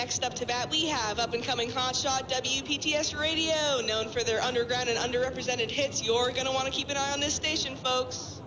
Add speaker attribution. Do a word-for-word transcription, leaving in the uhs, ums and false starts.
Speaker 1: next up to bat, we have up-and-coming hotshot W P T S Radio. Known for their underground and underrepresented hits, you're going to want to keep an eye on this station, folks.